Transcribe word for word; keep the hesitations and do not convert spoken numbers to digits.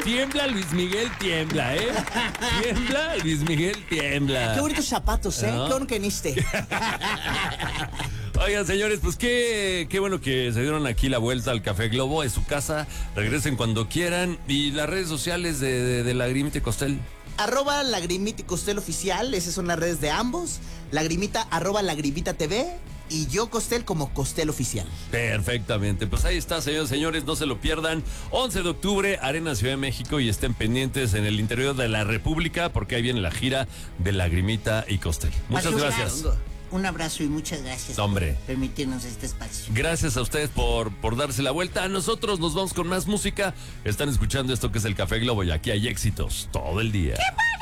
Tiembla Luis Miguel, tiembla, ¿eh? Tiembla Luis Miguel, tiembla. Qué bonitos zapatos, ¿eh? ¿No? Qué bueno que viniste. Oigan, señores, pues qué, qué bueno que se dieron aquí la vuelta al Café Globo, es su casa, regresen cuando quieran. Y las redes sociales de, de, de Lagrimita y Costel. Arroba Lagrimita y Costel Oficial, esas son las redes de ambos. Lagrimita, arroba Lagrimita T V. Y yo, Costel, como Costel Oficial. Perfectamente, pues ahí está, señores, señores, no se lo pierdan. once de octubre, Arena Ciudad de México, y estén pendientes en el interior de la República, porque ahí viene la gira de Lagrimita y Costel. Muchas Así gracias. es. Un abrazo y muchas gracias Hombre. por permitirnos este espacio. Gracias a ustedes por, por darse la vuelta. A nosotros nos vamos con más música. Están escuchando esto que es el Café Globo, y aquí hay éxitos todo el día. ¿Qué pasa?